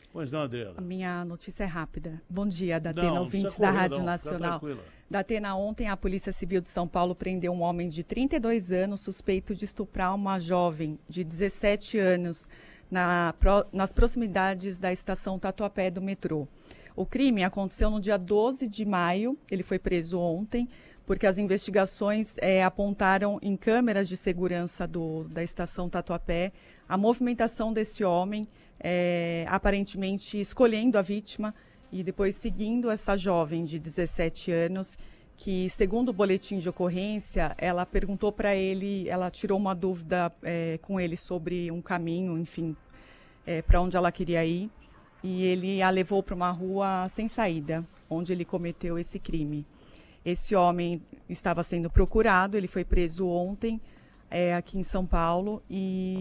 Pois não, Adriana. A minha notícia é rápida. Bom dia, Datena, Não, ouvintes correr, da Rádio não, Nacional. Datena, ontem a Polícia Civil de São Paulo prendeu um homem de 32 anos suspeito de estuprar uma jovem de 17 anos nas proximidades da estação Tatuapé do metrô. O crime aconteceu no dia 12 de maio, ele foi preso ontem, porque as investigações apontaram em câmeras de segurança da estação Tatuapé a movimentação desse homem, aparentemente escolhendo a vítima e depois seguindo essa jovem de 17 anos, que, segundo o boletim de ocorrência, ela perguntou para ele, ela tirou uma dúvida com ele sobre um caminho, enfim, para onde ela queria ir, e ele a levou para uma rua sem saída, onde ele cometeu esse crime. Esse homem estava sendo procurado, ele foi preso ontem aqui em São Paulo e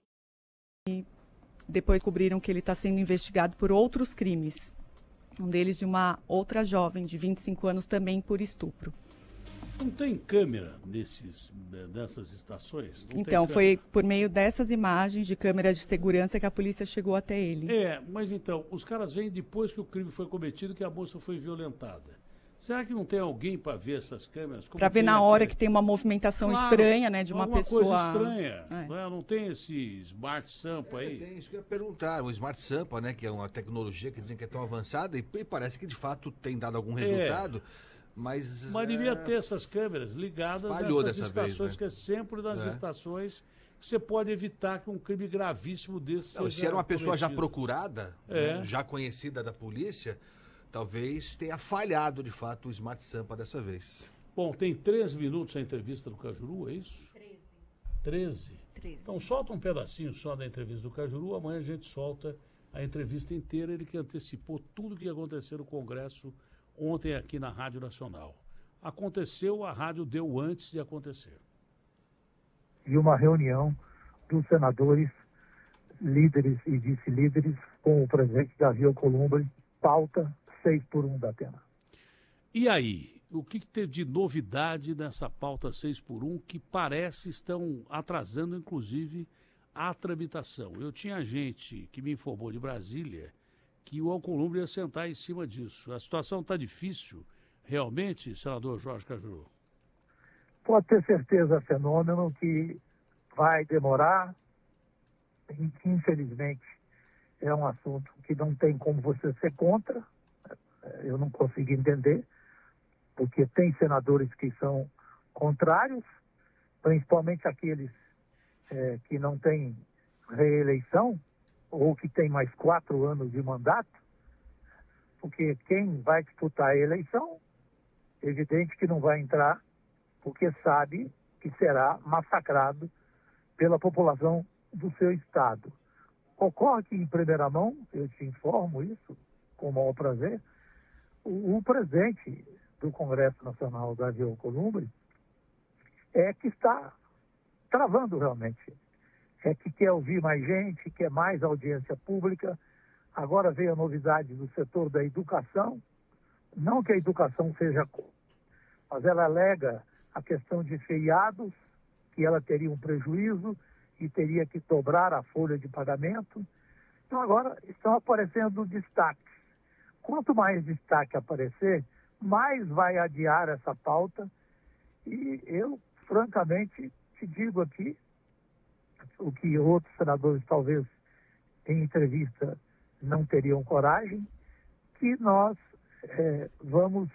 depois descobriram que ele está sendo investigado por outros crimes. Um deles de uma outra jovem de 25 anos também por estupro. Não tem câmera dessas estações? Então, foi por meio dessas imagens de câmeras de segurança que a polícia chegou até ele. Mas então, os caras vêm depois que o crime foi cometido, que a moça foi violentada. Será que não tem alguém para ver essas câmeras? Para ver na hora que tem uma movimentação estranha, né, de uma pessoa... coisa estranha. Não tem esse Smart Sampa aí? Tem isso que eu ia perguntar. O Smart Sampa, né, que é uma tecnologia que dizem que é tão avançada e parece que de fato tem dado algum resultado. Mas devia ter essas câmeras ligadas nessas estações, vez, né? Que é sempre nas estações que você pode evitar que um crime gravíssimo desse seja se era uma pessoa cometido. Já procurada, né, já conhecida da polícia, talvez tenha falhado de fato o Smart Sampa dessa vez. Bom, tem 3 minutos a entrevista do Cajuru, é isso? 13. Então solta um pedacinho só da entrevista do Cajuru, amanhã a gente solta a entrevista inteira, ele que antecipou tudo o que ia acontecer no Congresso ontem aqui na Rádio Nacional. Aconteceu, a rádio deu antes de acontecer. E uma reunião dos senadores, líderes e vice-líderes com o presidente Davi Alcolumbre, pauta 6x1 da Atena. E aí, o que teve de novidade nessa pauta 6x1 que parece estão atrasando, inclusive, a tramitação? Eu tinha gente que me informou de Brasília que o Alcolumbre ia sentar em cima disso. A situação está difícil, realmente, senador Jorge Cajuru? Pode ter certeza, Fenômeno, que vai demorar. Infelizmente, é um assunto que não tem como você ser contra. Eu não consigo entender, porque tem senadores que são contrários, principalmente aqueles que não têm reeleição, ou que tem mais 4 anos de mandato, porque quem vai disputar a eleição, evidente que não vai entrar, porque sabe que será massacrado pela população do seu estado. Ocorre que, em primeira mão, eu te informo isso, com o maior prazer, o presidente do Congresso Nacional, Davi Alcolumbre, que está travando realmente. Que quer ouvir mais gente, quer mais audiência pública. Agora veio a novidade do setor da educação. Não que a educação seja... Mas ela alega a questão de feriados, que ela teria um prejuízo e teria que dobrar a folha de pagamento. Então agora estão aparecendo destaques. Quanto mais destaque aparecer, mais vai adiar essa pauta. E eu, francamente, te digo aqui, o que outros senadores talvez em entrevista não teriam coragem, que nós vamos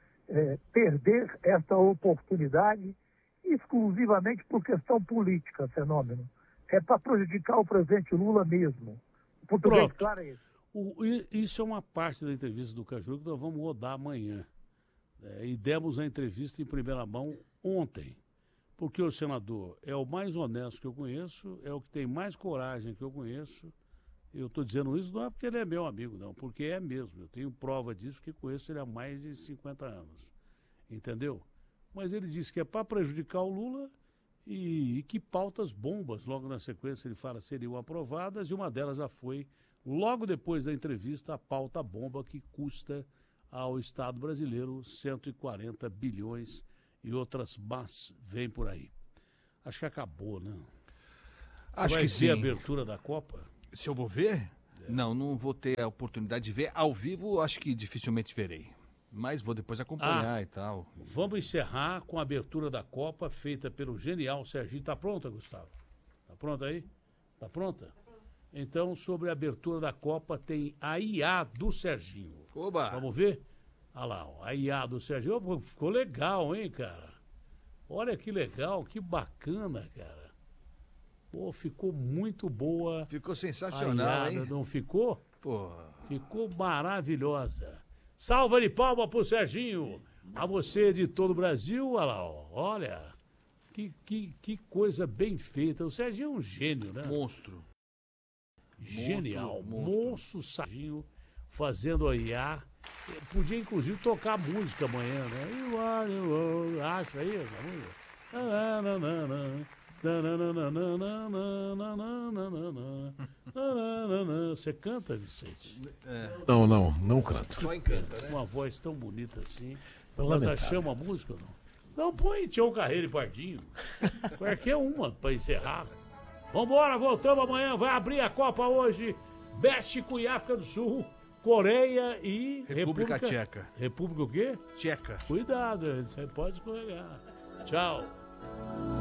perder essa oportunidade exclusivamente por questão política, Fenômeno. É para prejudicar o presidente Lula mesmo. O português claro é esse. Isso é uma parte da entrevista do Cajuru que nós vamos rodar amanhã. E demos a entrevista em primeira mão ontem. Porque o senador é o mais honesto que eu conheço, é o que tem mais coragem que eu conheço. Eu estou dizendo isso não é porque ele é meu amigo, não, porque é mesmo. Eu tenho prova disso, que conheço ele há mais de 50 anos. Entendeu? Mas ele disse que é para prejudicar o Lula e que pautas bombas, logo na sequência ele fala, seriam aprovadas, e uma delas já foi, logo depois da entrevista, a pauta bomba que custa ao Estado brasileiro 140 bilhões e outras mas vêm por aí. Acho que acabou, né? Acho vai que ver sim. a abertura da Copa? Se eu vou ver? Não vou ter a oportunidade de ver ao vivo, acho que dificilmente verei. Mas vou depois acompanhar e tal. Vamos encerrar com a abertura da Copa, feita pelo genial Serginho. Tá pronta, Gustavo? Tá pronta aí? Tá pronta? Então, sobre a abertura da Copa, tem a IA do Serginho. Oba! Vamos ver? Olha lá, ó, a IA do Serginho. Pô, ficou legal, hein, cara? Olha que legal, que bacana, cara. Pô, ficou muito boa. Ficou A sensacional, IA, hein? não ficou? Pô, Ficou maravilhosa. Salva de palma pro Serginho. A você de todo o Brasil, olha lá, ó. Olha, que coisa bem feita. O Serginho é um gênio, né? monstro. Genial. monstro. Moço Serginho fazendo a IA. Podia, inclusive, tocar música amanhã, né? Eu acho aí essa música. Você canta, Vicente? Não canto. Só encanta, né? Uma voz tão bonita assim. É Nós lamentável. achamos a música ou não? Não, põe Tião Carreiro e Pardinho. Qualquer uma pra encerrar. Vambora, voltamos amanhã. Vai abrir a Copa hoje. México e África do Sul. Coreia e República Tcheca. República o quê? Tcheca. Cuidado, você pode escorregar. Tchau.